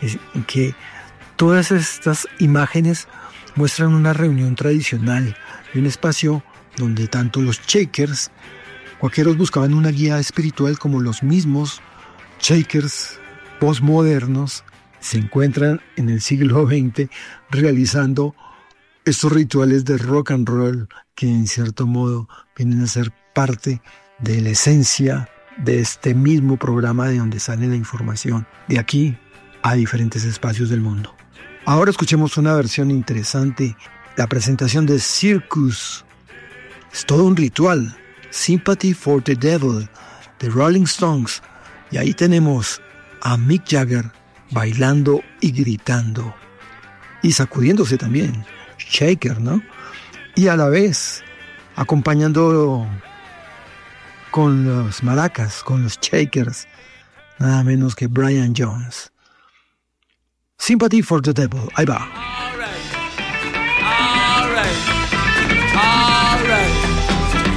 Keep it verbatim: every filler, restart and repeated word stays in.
en que todas estas imágenes muestran una reunión tradicional y un espacio donde tanto los Shakers, cuáqueros, buscaban una guía espiritual, como los mismos Shakers postmodernos se encuentran en el siglo veinte realizando estos rituales de rock and roll que en cierto modo vienen a ser parte de la esencia de este mismo programa de donde sale la información de aquí a diferentes espacios del mundo. Ahora escuchemos una versión interesante, la presentación de Circus. Es todo un ritual, Sympathy for the Devil, de Rolling Stones, y ahí tenemos a Mick Jagger bailando y gritando y sacudiéndose también, shaker, ¿no? Y a la vez acompañando con los maracas, con los shakers, nada menos que Brian Jones. Sympathy for the Devil, ahí va.